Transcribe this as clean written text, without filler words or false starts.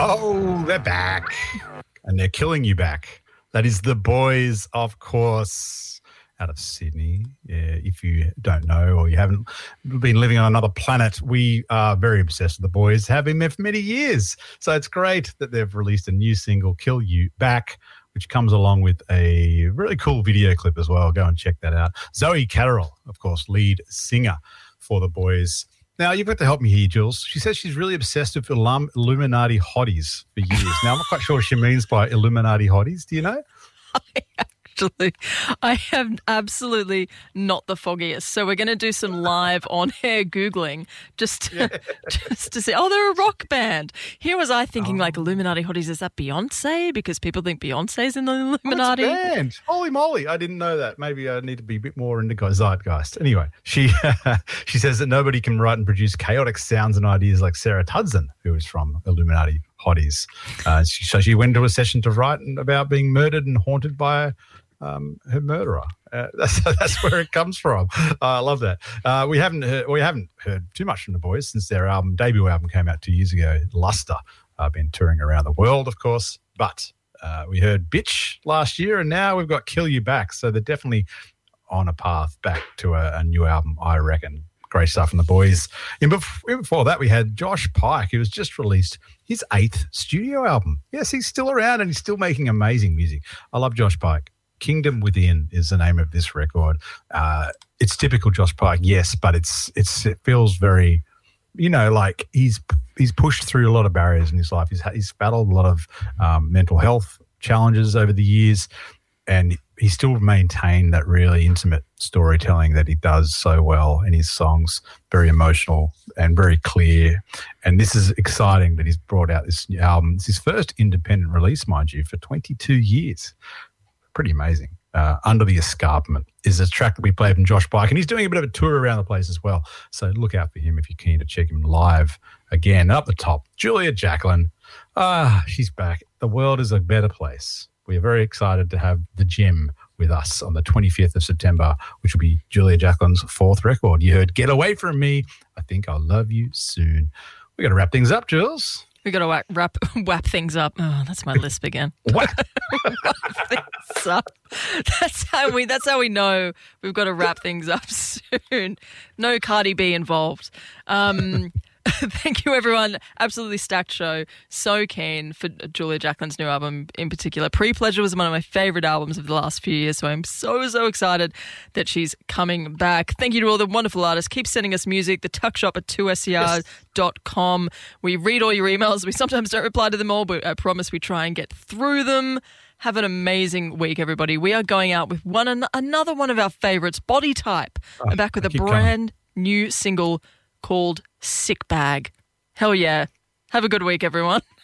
Oh, they're back. And they're killing you back. That is The Boys, of course, out of Sydney. Yeah, if you don't know or you haven't been living on another planet, we are very obsessed with The Boys, have been there for many years. So it's great that they've released a new single, Kill You Back, which comes along with a really cool video clip as well. Go and check that out. Zoe Carroll, of course, lead singer for The Boys. Now, you've got to help me here, Jules. She says she's really obsessed with Illuminati hotties for years. Now, I'm not quite sure what she means by Illuminati hotties. Do you know? I have absolutely not the foggiest. So we're going to do some live on-air Googling just to see, oh, they're a rock band. Here was I thinking like Illuminati hotties, is that Beyonce? Because people think Beyonce's in the Illuminati. Oh, it's a band. Holy moly, I didn't know that. Maybe I need to be a bit more into zeitgeist. Anyway, she says that nobody can write and produce chaotic sounds and ideas like Sarah Tudson, who is from Illuminati hotties. So she went to a session to write about being murdered and haunted by her murderer. That's where it comes from. I love that. We haven't heard too much from The Boys since their debut album came out 2 years ago, Luster. I've been touring around the world, of course, but we heard Bitch last year, and now we've got Kill You Back. So they're definitely on a path back to a new album, I reckon. Great stuff from The Boys. And before that, we had Josh Pike, who has just released his 8th studio album. Yes, he's still around and he's still making amazing music. I love Josh Pike. Kingdom Within is the name of this record. It's typical Josh Pike, yes, but it feels very, like he's pushed through a lot of barriers in his life. He's battled a lot of mental health challenges over the years, and he still maintained that really intimate storytelling that he does so well in his songs, very emotional and very clear. And this is exciting that he's brought out this new album. It's his first independent release, mind you, for 22 years. Pretty amazing. Under the Escarpment is a track that we played from Josh Pike, and he's doing a bit of a tour around the place as well. So look out for him if you're keen to check him live. Again, up the top, Julia Jacklin. She's back. The world is a better place. We are very excited to have The Gym with us on the 25th of September, which will be Julia Jacklin's 4th record. You heard Get Away From Me. I Think I'll Love You Soon. We got to wrap things up, Jules. We got to wrap things up. Oh, that's my lisp again. What? Wrap things up. That's how we know we've got to wrap things up soon. No Cardi B involved. Thank you, everyone. Absolutely stacked show. So keen for Julia Jacklin's new album in particular. Pre-Pleasure was one of my favourite albums of the last few years, so I'm so excited that she's coming back. Thank you to all the wonderful artists. Keep sending us music. The tuckshop at 2ser.com. We read all your emails. We sometimes don't reply to them all, but I promise we try and get through them. Have an amazing week, everybody. We are going out with another one of our favourites, Body Type. I'm back with a brand new single called Sick Bag. Hell yeah. Have a good week, everyone.